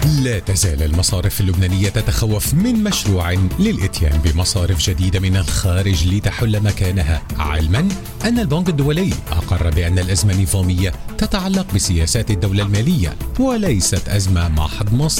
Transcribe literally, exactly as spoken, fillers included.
لا تزال المصارف اللبنانية تتخوف من مشروع للإتيان بمصارف جديدة من الخارج لتحل مكانها، علما أن البنك الدولي أقر بأن الأزمة النظامية تتعلق بسياسات الدولة المالية وليست أزمة محض مصيرية.